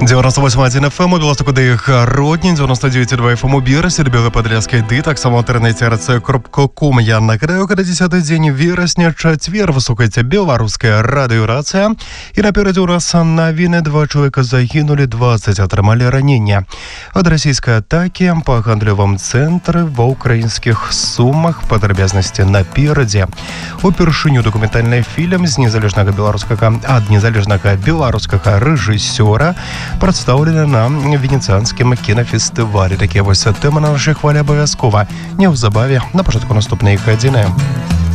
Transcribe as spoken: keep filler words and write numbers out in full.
девяносто восемь один эф эм, у Білостоку, де їх родні, девяносто девять два эф эм у Бірасі, Білої Подільської ди, так само в інтернеті эр цэ крапка ком. Я нагадаю, когда десятый день вересня, четвер, вы слухаете белорусская радиорация. И напереди у нас новины. Два человека загинули, двадцать отримали ранения. От российской атаки по гандлевым центрам в украинских Сумах, подробязности напереди. Упершыню документальный фильм з незалежнага беларускага ад незалежнага беларускага рэжысёра прадстаўлены на венецианскім кінафестывалі. Такія вось тэмы на нашай хвалі абавязкова неўзабаве на пачатку наступнай гадзіны.